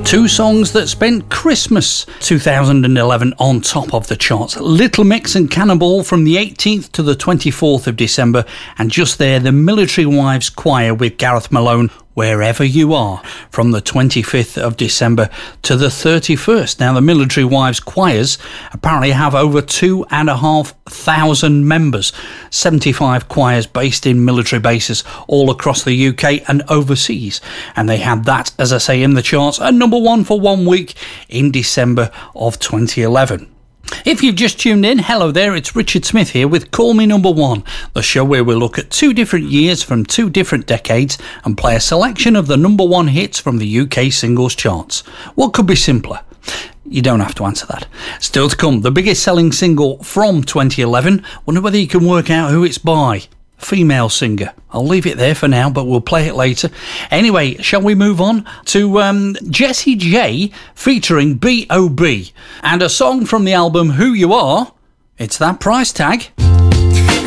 Two songs that spent Christmas 2011 on top of the charts. Little Mix and Cannonball from the 18th to the 24th of December, and just there, the Military Wives Choir with Gareth Malone, Wherever You Are, from the 25th of December to the 31st. Now, the Military Wives Choirs apparently have over 2,500 members, 75 choirs based in military bases all across the UK and overseas. And they had that, as I say, in the charts at number one for 1 week in December of 2011. If you've just tuned in, hello there, it's Richard Smith here with Call Me Number One, the show where we look at 2 different years from 2 different decades and play a selection of the number 1 hits from the UK singles charts. What could be simpler? You don't have to answer that. Still to come, the biggest selling single from 2011. Wonder whether you can work out who it's by. Female singer. I'll leave it there for now, but we'll play it later. Anyway, shall we move on to Jessie J featuring B.O.B. and a song from the album Who You Are. It's That Price Tag.